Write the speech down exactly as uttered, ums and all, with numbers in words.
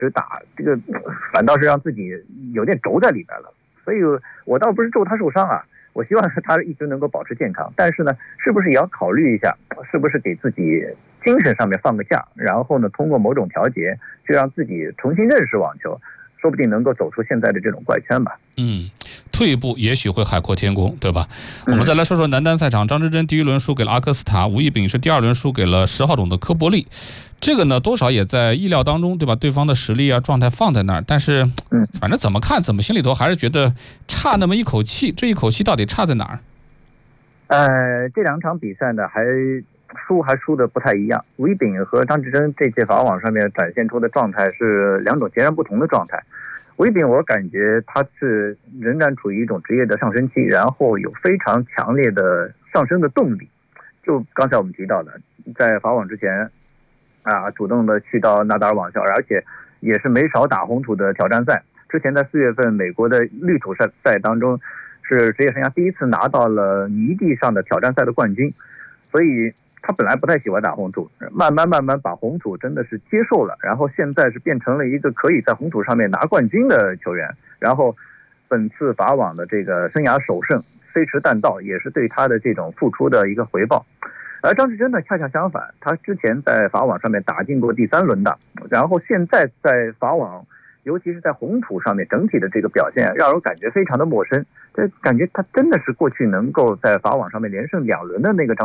只打，这个反倒是让自己有点轴在里边了。所以我倒不是咒他受伤啊，我希望他一直能够保持健康。但是呢，是不是也要考虑一下，是不是给自己精神上面放个假，然后呢，通过某种调节，去让自己重新认识网球，说不定能够走出现在的这种怪圈吧。 嗯，退一步也许会海阔天空，对吧？我们再来说说男单赛场，张之臻第一轮输给了阿克斯塔，吴亦丙是第二轮输给了十号种的科伯利。这个呢，多少也在意料当中，对吧？对方的实力啊、状态放在那儿，但是，嗯，反正怎么看，怎么心里头还是觉得差那么一口气。这一口气到底差在哪儿？ 呃，这两场比赛呢，还输还输的不太一样。吴亦丙和张之臻这届法网上面展现出的状态是两种截然不同的状态。吴亦丙我感觉他是仍然处于一种职业的上升期，然后有非常强烈的上升的动力。就刚才我们提到的，在法网之前啊，主动的去到纳达尔网校，而且也是没少打红土的挑战赛。之前在四月份美国的绿土赛赛当中，是职业生涯第一次拿到了泥地上的挑战赛的冠军，所以他本来不太喜欢打红土，慢慢慢慢把红土真的是接受了，然后现在是变成了一个可以在红土上面拿冠军的球员。然后本次法网的这个生涯首胜飞驰弹道，也是对他的这种付出的一个回报。而张之臻呢，恰恰相反，他之前在法网上面打进过第三轮的，然后现在在法网，尤其是在红土上面整体的这个表现，让人感觉非常的陌生。这感觉他真的是过去能够在法网上面连胜两轮的那个张